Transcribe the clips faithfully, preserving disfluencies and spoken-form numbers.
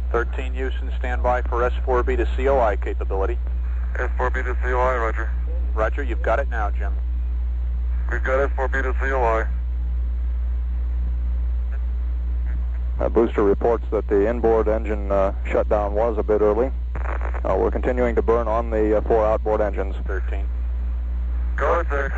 thirteen Houston, stand by for S four B to C O I capability. S four B to C O I, roger. Roger, you've got it now, Jim. We've got S four B to C O I. Uh, booster reports that the inboard engine uh, shutdown was a bit early. Uh, we're continuing to burn on the uh, four outboard engines. thirteen. Go ahead, six.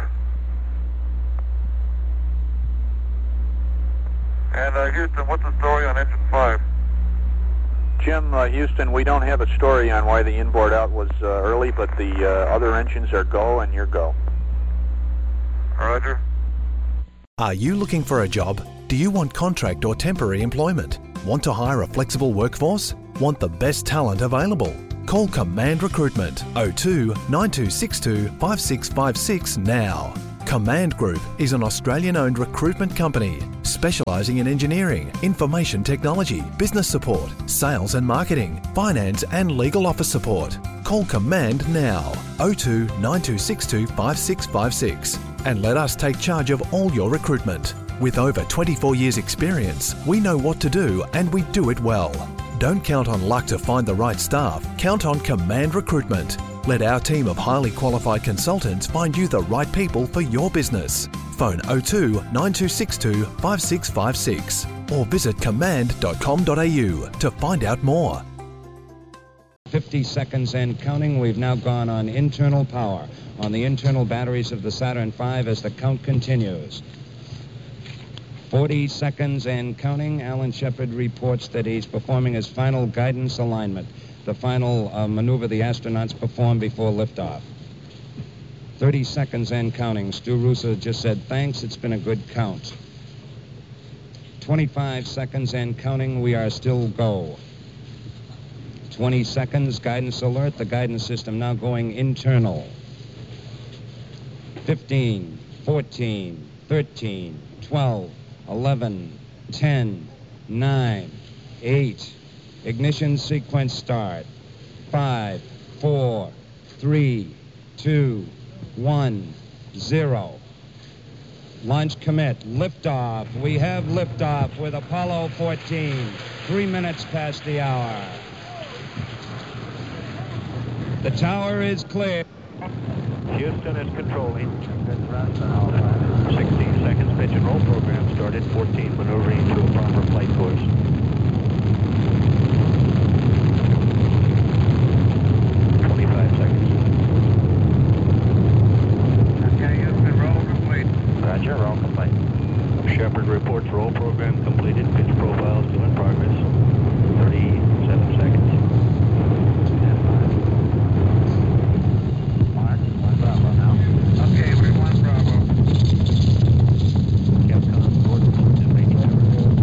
And uh, Houston, what's the story on engine five? Jim, uh, Houston, we don't have a story on why the inboard out was uh, early, but the uh, other engines are go and you're go. Roger. Are you looking for a job? Do you want contract or temporary employment? Want to hire a flexible workforce? Want the best talent available? Call Command Recruitment oh two, nine two six two, five six five six now. Command Group is an Australian-owned recruitment company specialising in engineering, information technology, business support, sales and marketing, finance and legal office support. Call Command now, oh two, nine two six two, five six five six, and let us take charge of all your recruitment. With over twenty-four years experience, we know what to do and we do it well. Don't count on luck to find the right staff, count on Command Recruitment. Let our team of highly qualified consultants find you the right people for your business. Phone oh two, nine two six two, five six five six or visit command dot com dot a u to find out more. fifty seconds and counting. We've now gone on internal power on the internal batteries of the Saturn five as the count continues. forty seconds and counting. Alan Shepard reports that he's performing his final guidance alignment, the final uh, maneuver the astronauts perform before liftoff. thirty seconds and counting. Stu Russo just said, thanks, it's been a good count. twenty-five seconds and counting. We are still go. twenty seconds, guidance alert. The guidance system now going internal. fifteen, fourteen, thirteen, twelve, eleven, ten, nine, eight. Ignition sequence start. five, four, three, two, one, zero. Launch commit. Liftoff. We have liftoff with Apollo fourteen. Three minutes past the hour. The tower is clear. Houston is controlling. sixteen seconds, pitch and roll program started. fourteen maneuvering to a proper flight course.